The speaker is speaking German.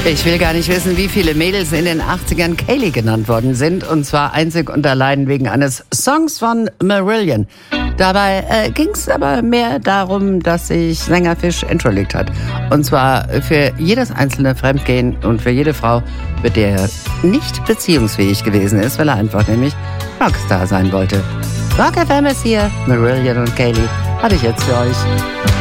Ich will gar nicht wissen, wie viele Mädels in den 80ern Kaylee genannt worden sind. Und zwar einzig und allein wegen eines Songs von Marillion. Dabei ging es aber mehr darum, dass sich Sänger Fish entschuldigt hat. Und zwar für jedes einzelne Fremdgehen und für jede Frau, mit der er nicht beziehungsfähig gewesen ist, weil er einfach nämlich Rockstar sein wollte. Rock FM ist hier, Marillion und Kaylee, habe ich jetzt für euch.